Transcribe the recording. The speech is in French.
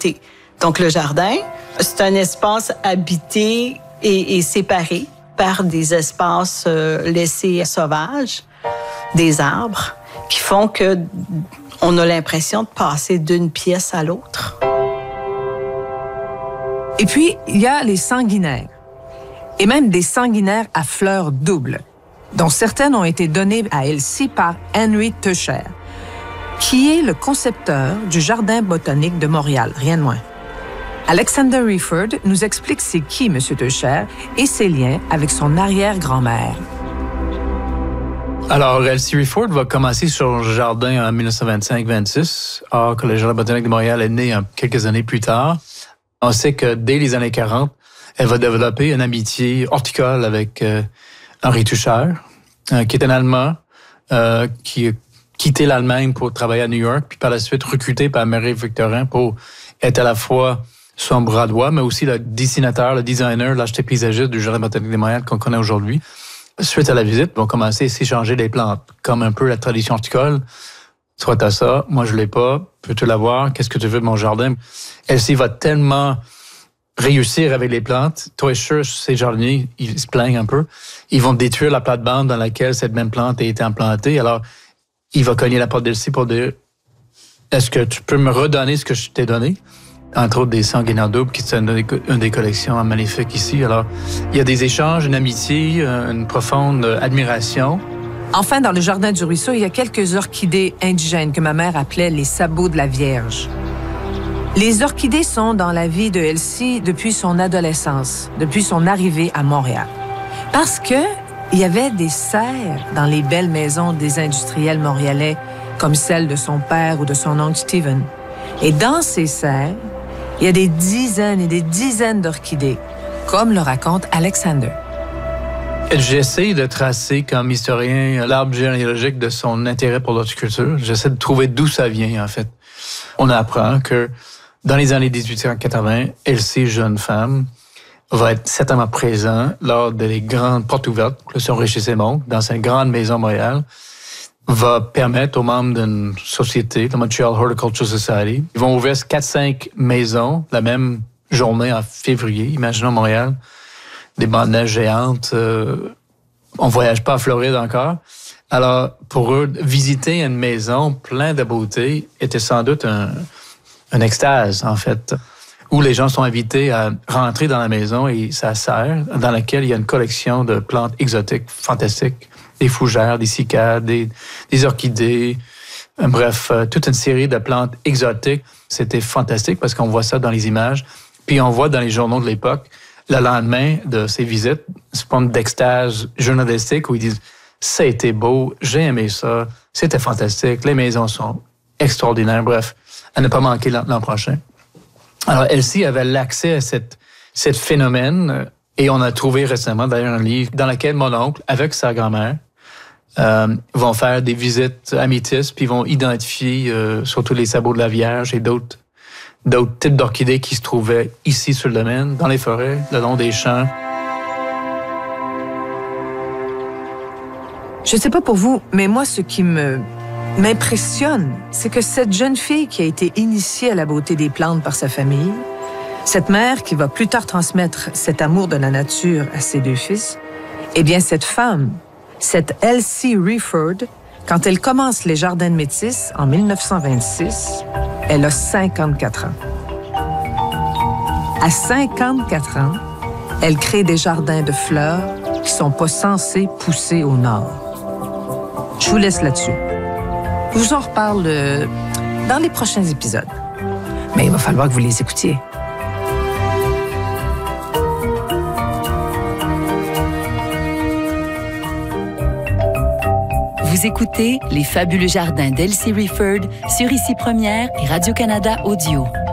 côté. Donc, le jardin, c'est un espace habité et séparé par des espaces laissés sauvages, des arbres, qui font que on a l'impression de passer d'une pièce à l'autre. Et puis, il y a les sanguinaires, et même des sanguinaires à fleurs doubles, dont certaines ont été données à Elsie par Henry Teucher, qui est le concepteur du Jardin botanique de Montréal, rien de moins. Alexander Rieford nous explique c'est qui M. Teucher et ses liens avec son arrière-grand-mère. Alors, Elsie Rieford va commencer sur le jardin en 1925-26, alors que le Jardin botanique de Montréal est né quelques années plus tard. On sait que dès les années 40, elle va développer une amitié horticole avec Henri Teucher, qui est un Allemand qui a quitté l'Allemagne pour travailler à New York, puis par la suite recruté par Marie-Victorin pour être à la fois son bras droit, mais aussi le dessinateur, le designer, l'architecte paysagiste du Jardin botanique de Montréal qu'on connaît aujourd'hui. Suite à la visite, ils vont commencer à s'échanger des plantes, comme un peu la tradition horticole. Soit t'as ça, moi je l'ai pas, peux-tu l'avoir, qu'est-ce que tu veux de mon jardin? Elsie va tellement réussir avec les plantes. Teucher, ces jardiniers, ils se plaignent un peu. Ils vont détruire la plate-bande dans laquelle cette même plante a été implantée. Alors, il va cogner la porte d'Elsie pour dire « Est-ce que tu peux me redonner ce que je t'ai donné? » Entre autres, des sanguinaires doubles, qui sont une des collections magnifiques ici. Alors, il y a des échanges, une amitié, une profonde admiration. Enfin, dans le jardin du ruisseau, il y a quelques orchidées indigènes que ma mère appelait les sabots de la Vierge. Les orchidées sont dans la vie de Elsie depuis son adolescence, depuis son arrivée à Montréal. Parce que il y avait des serres dans les belles maisons des industriels montréalais, comme celle de son père ou de son oncle Stephen. Et dans ces serres, il y a des dizaines et des dizaines d'orchidées, comme le raconte Alexander. J'essaie de tracer, comme historien, l'arbre généalogique de son intérêt pour l'horticulture. J'essaie de trouver d'où ça vient, en fait. On apprend que dans les années 1880, Elsie, jeune femme, va être certainement présent lors des grandes portes ouvertes, le son Richer-Sémon, dans cette grande maison Montréal, va permettre aux membres d'une société, la Montreal Horticultural Society, ils vont ouvrir 4-5 maisons la même journée en février. Imaginons Montréal, des bandes de neige géantes. On voyage pas à Floride encore. Alors, pour eux, visiter une maison pleine de beauté était sans doute un extase, en fait, où les gens sont invités à rentrer dans la maison et sa serre, dans laquelle il y a une collection de plantes exotiques fantastiques, des fougères, des cycades, des orchidées, bref, toute une série de plantes exotiques. C'était fantastique parce qu'on voit ça dans les images. Puis on voit dans les journaux de l'époque, le lendemain de ces visites, une forme d'extase journalistique où ils disent « Ça a été beau, j'ai aimé ça, c'était fantastique, les maisons sont extraordinaires. » Bref, à ne pas manquer l'an prochain. Alors, Elsie avait l'accès à cette phénomène et on a trouvé récemment d'ailleurs un livre dans lequel mon oncle, avec sa grand-mère, vont faire des visites amitistes puis vont identifier surtout les sabots de la Vierge et d'autres types d'orchidées qui se trouvaient ici sur le domaine, dans les forêts, le long des champs. Je sais pas pour vous, mais moi, ce qui m'impressionne, c'est que cette jeune fille qui a été initiée à la beauté des plantes par sa famille, cette mère qui va plus tard transmettre cet amour de la nature à ses deux fils, eh bien, cette femme, cette Elsie Rieford, quand elle commence les Jardins de Métis en 1926, elle a 54 ans. À 54 ans, elle crée des jardins de fleurs qui sont pas censés pousser au nord. Je vous laisse là-dessus. Je vous en reparle dans les prochains épisodes. Mais il va falloir que vous les écoutiez. Vous écoutez Les fabuleux jardins d'Elsie Rieford sur Ici Première et Radio-Canada Audio.